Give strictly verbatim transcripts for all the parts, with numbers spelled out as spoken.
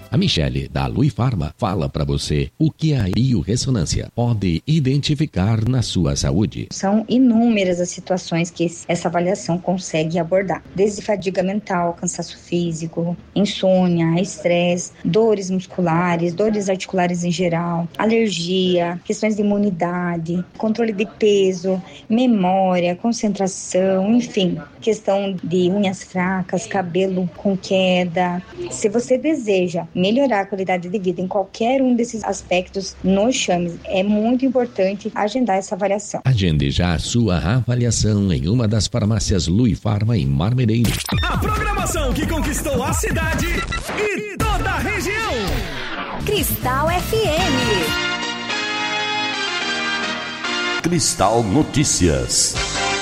A Michele, da Lui Farma, fala para você o que a biorressonância pode identificar na sua saúde. São inúmeras as situações que essa avaliação consegue abordar. Desde fadiga mental, cansaço físico, insônia, estresse, dores musculares, dores articulares em geral, alergia, questões de imunidade, controle de peso, memória, concentração, enfim, questão de unhas fracas, cabelo com queda. Se você deseja melhorar a qualidade de vida em qualquer um desses aspectos, nos chame. É muito importante agendar essa avaliação. Agende já a sua avaliação em uma das farmácias Lui Farma em Marmereiro. A programação que conquistou a cidade e toda a região. Cristal F M. Cristal Notícias.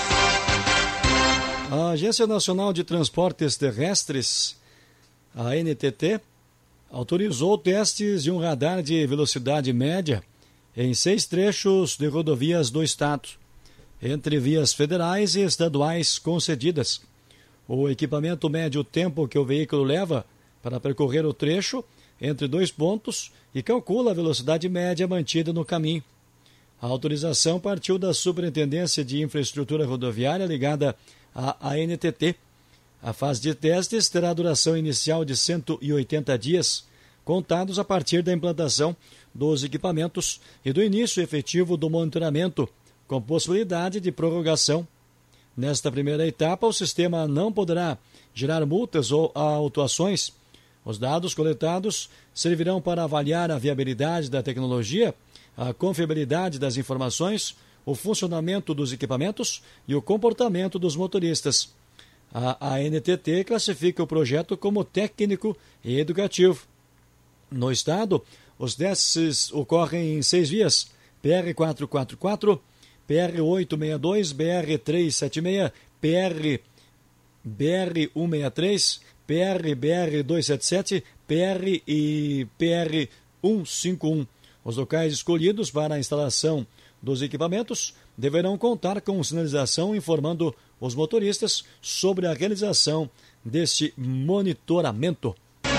A Agência Nacional de Transportes Terrestres, a A N T T, autorizou testes de um radar de velocidade média em seis trechos de rodovias do estado, entre vias federais e estaduais concedidas. O equipamento mede o tempo que o veículo leva para percorrer o trecho entre dois pontos e calcula a velocidade média mantida no caminho. A autorização partiu da Superintendência de Infraestrutura Rodoviária ligada à A N T T. A fase de testes terá duração inicial de cento e oitenta dias, contados a partir da implantação dos equipamentos e do início efetivo do monitoramento, com possibilidade de prorrogação. Nesta primeira etapa, o sistema não poderá gerar multas ou autuações. Os dados coletados servirão para avaliar a viabilidade da tecnologia, a confiabilidade das informações, o funcionamento dos equipamentos e o comportamento dos motoristas. A A N T T classifica o projeto como técnico e educativo. No estado, os testes ocorrem em seis vias: P R quatrocentos e quarenta e quatro, P R oitocentos e sessenta e dois, B R trezentos e setenta e seis, P R B R cento e sessenta e três, P R B R duzentos e setenta e sete, P R e P R cento e cinquenta e um. Os locais escolhidos para a instalação dos equipamentos deverão contar com sinalização informando os motoristas sobre a realização deste monitoramento.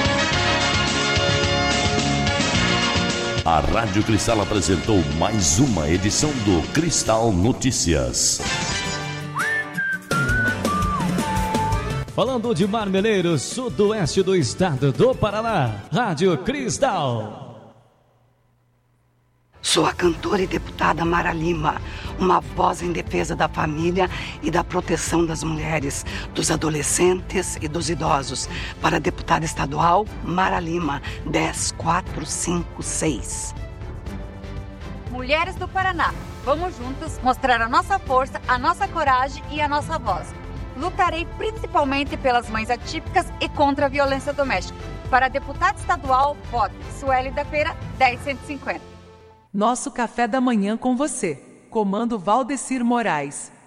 A Rádio Cristal apresentou mais uma edição do Cristal Notícias. Falando de Marmeleiro, sudoeste do estado do Paraná, Rádio Cristal. Sou a cantora e deputada Mara Lima, uma voz em defesa da família e da proteção das mulheres, dos adolescentes e dos idosos. Para a deputada estadual Mara Lima, dez quatro cinco seis. Mulheres do Paraná, vamos juntos mostrar a nossa força, a nossa coragem e a nossa voz. Lutarei principalmente pelas mães atípicas e contra a violência doméstica. Para a deputada estadual, vote Sueli da Feira, dez cento e cinquenta. Nosso café da manhã com você. Comando Valdecir Moraes.